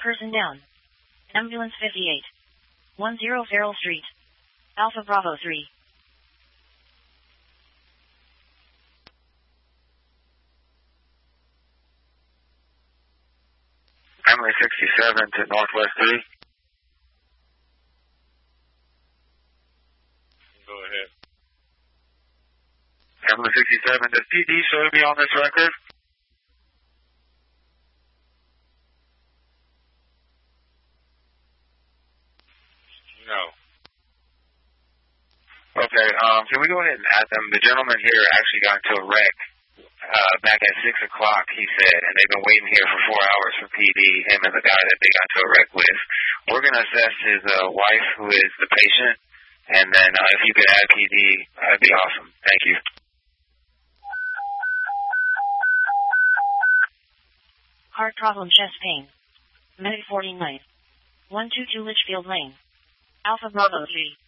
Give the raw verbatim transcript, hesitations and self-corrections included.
Person down. Ambulance fifty-eight. one zero Farrell Street. Alpha Bravo three. Emily sixty-seven to Northwest three. Go ahead. Emily sixty-seven, does P D show to be on this record? No. Okay, um, can we go ahead and add them? The gentleman here actually got into a wreck uh, back at six o'clock, he said, and they've been waiting here for four hours for P D, him and the guy that they got into a wreck with. We're going to assess his uh, wife, who is the patient, and then uh, if you could add P D, that'd be awesome. Thank you. Heart problem, chest pain. Medic forty-nine. one two two Litchfield Lane. Alpha Bravo three.